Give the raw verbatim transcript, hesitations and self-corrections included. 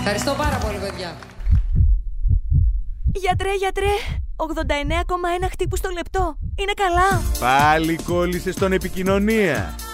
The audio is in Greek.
Ευχαριστώ πάρα πολύ, παιδιά. Γιατρέ, γιατρέ, ογδόντα εννέα κόμμα ένα χτύπους το λεπτό. Είναι καλά? Πάλι κόλλησες στον επικοινωνία.